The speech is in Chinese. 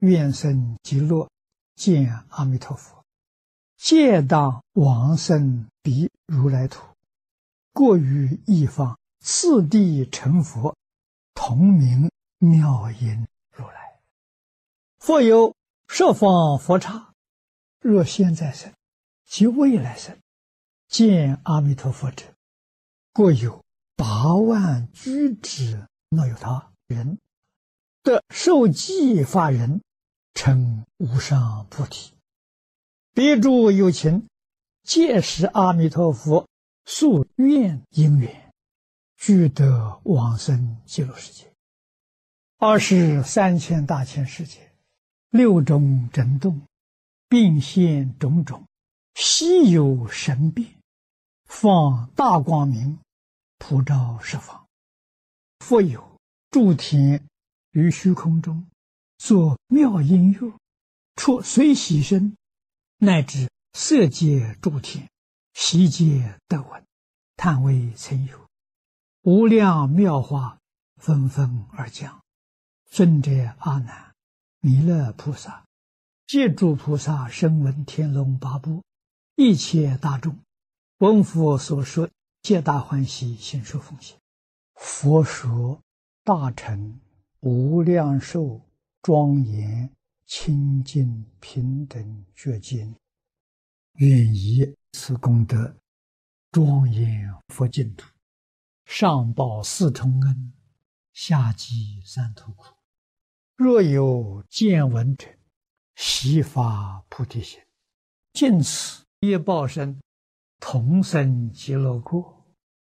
愿生极乐，见阿弥陀佛，皆当往生彼如来土，过于一方，次第成佛，同名妙音如来。复有十方佛刹，若现在生及未来生，见阿弥陀佛者，过有8万居之若有他人，得受记法人，成无上菩提。彼诸有情，皆是阿弥陀佛宿愿因缘，俱得往生极乐世界。23千大千世界，6种震动，并现种种，稀有神变，放大光明，普照十方。复有诸天于虚空中，作妙音乐，出随喜声，乃至色界诸天，悉皆得闻，叹为曾有。无量妙法纷纷而降。尊者阿难、弥勒菩萨、皆诸菩萨声闻天龙八部，一切大众，闻佛所说，皆大欢喜，信受奉行。佛说大乘无量寿庄严清净平等觉经，愿以此功德庄严佛净土，上报四重恩，下济三途苦。若有见闻者，悉发菩提心，尽此业报身，同生极乐国。